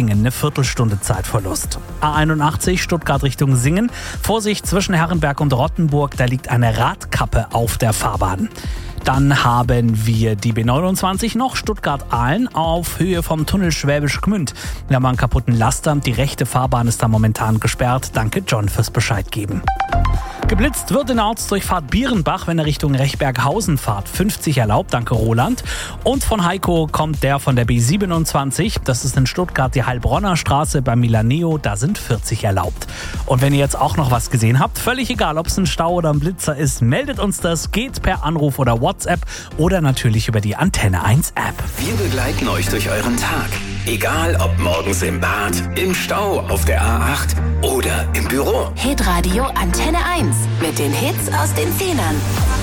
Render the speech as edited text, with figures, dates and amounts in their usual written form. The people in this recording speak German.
Göttingen eine Viertelstunde Zeitverlust. A81 Stuttgart Richtung Singen. Vorsicht zwischen Herrenberg und Rottenburg, da liegt eine Radkappe auf der Fahrbahn. Dann haben wir die B29 noch, Stuttgart-Ahlen auf Höhe vom Tunnel Schwäbisch Gmünd. Wir haben einen kaputten Laster, die rechte Fahrbahn ist da momentan gesperrt. Danke John fürs Bescheid geben. Geblitzt wird in der Ortsdurchfahrt Bierenbach, wenn er Richtung Rechberghausen fahrt. 50 erlaubt, danke Roland. Und von Heiko kommt der von der B27. Das ist in Stuttgart die Heilbronner Straße bei Milaneo. Da sind 40 erlaubt. Und wenn ihr jetzt auch noch was gesehen habt, völlig egal, ob es ein Stau oder ein Blitzer ist, meldet uns das. Geht per Anruf oder WhatsApp oder natürlich über die Antenne 1 App. Wir begleiten euch durch euren Tag. Egal ob morgens im Bad, im Stau, auf der A8 oder im Büro. Hitradio Antenne 1 mit den Hits aus den 10ern.